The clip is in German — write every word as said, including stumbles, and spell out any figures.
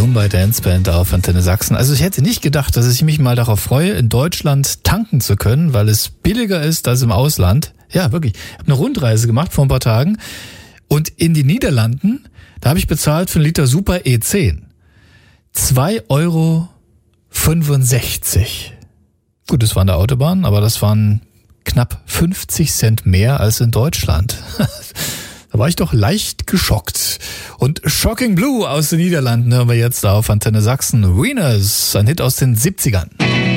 Goomba Dance Band auf Antenne Sachsen. Also ich hätte nicht gedacht, dass ich mich mal darauf freue, in Deutschland tanken zu können, weil es billiger ist als im Ausland. Ja, wirklich. Ich habe eine Rundreise gemacht vor ein paar Tagen und in den Niederlanden, da habe ich bezahlt für einen Liter Super E zehn. zwei Euro fünfundsechzig. Gut, das war an der Autobahn, aber das waren knapp fünfzig Cent mehr als in Deutschland. Da war ich doch leicht geschockt. Und Shocking Blue aus den Niederlanden hören wir jetzt auf Antenne Sachsen. Wieners, ein Hit aus den siebzigern.